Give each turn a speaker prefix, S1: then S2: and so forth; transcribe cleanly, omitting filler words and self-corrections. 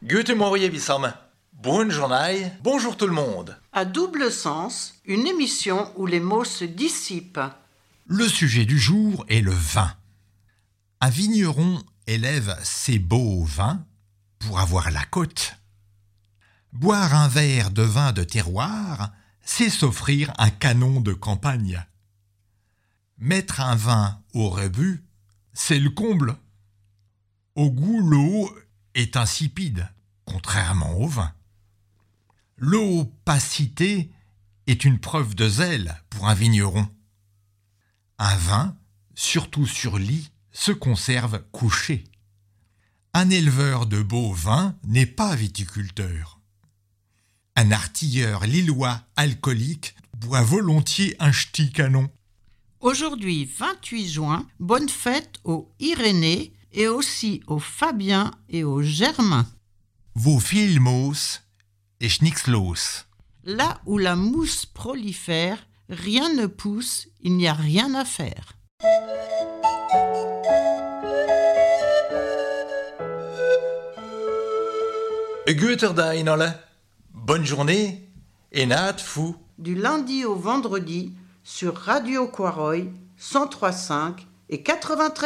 S1: Guten Morgen, Bissam. Bonne journée, bonjour tout le monde.
S2: À double sens, une émission où les mots se dissipent.
S3: Le sujet du jour est le vin. Un vigneron élève ses beaux vins pour avoir la côte. Boire un verre de vin de terroir, c'est s'offrir un canon de campagne. Mettre un vin au rebut, c'est le comble. Au goût, l'eau est insipide, contrairement au vin. L'opacité est une preuve de zèle pour un vigneron. Un vin, surtout sur lit, se conserve couché. Un éleveur de beaux vins n'est pas viticulteur. Un artilleur lillois alcoolique boit volontiers un ch'ti canon.
S2: Aujourd'hui, 28 juin, bonne fête aux Irénée et aussi aux Fabien et aux Germain.
S3: Vos filmos et schnickslos.
S2: Là où la mousse prolifère, rien ne pousse, il n'y a rien à faire.
S1: Guten Tag, alle. Bonne journée et naat fou.
S2: Du lundi au vendredi sur Radio Quaroy 103.5 et 93.